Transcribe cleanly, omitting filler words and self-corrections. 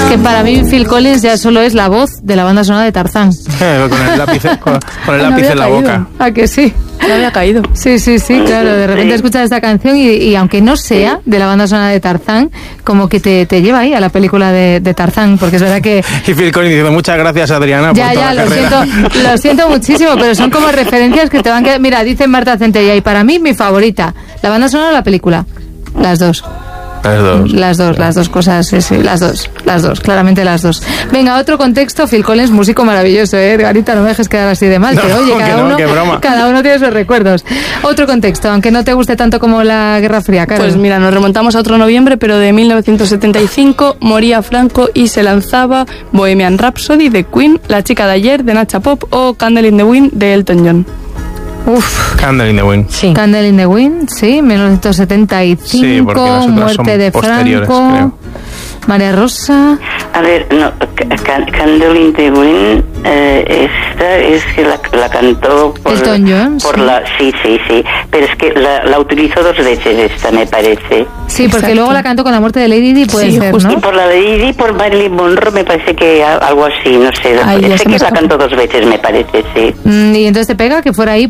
Que para mí Phil Collins ya solo es la voz de la banda sonora de Tarzán. Con el lápiz, con el lápiz en la boca. ¿A que sí? No había caído. Sí, claro. De repente escuchas esta canción y aunque no sea de la banda sonora de Tarzán, como que te lleva ahí a la película de Tarzán, porque es verdad que... Y Phil Collins diciendo, muchas gracias, Adriana, por toda la carrera. Lo siento muchísimo, pero son como referencias que te van a quedar... Mira, dice Marta Centella, y para mí mi favorita, la banda sonora o la película. Las dos. Las dos cosas, sí, las dos, claramente las dos. Venga, otro contexto. Phil Collins, músico maravilloso, Garita, no me dejes quedar así de mal, pero oye, cada uno tiene sus recuerdos. Otro contexto, aunque no te guste tanto como la Guerra Fría, Carol. Pues mira, nos remontamos a otro noviembre, pero de 1975, moría Franco y se lanzaba Bohemian Rhapsody de Queen, La chica de ayer de Nacha Pop o Candle in the Wind de Elton John. Candle in the Wind. Sí. Candle in the Wind, sí, 1975, sí, muerte de Franco, creo. María Rosa. A ver, no, Candle in the Wind, esta es que la cantó por Elton John. Sí, pero es que la utilizó dos veces esta, me parece. Sí, porque exacto. Luego la cantó con la muerte de Lady Di, puede ser, justo, ¿no? Y por la de Lady Di, por Marilyn Monroe, me parece que algo así, no sé. Sé que la cantó dos veces, me parece, sí. Y entonces te pega que fuera ahí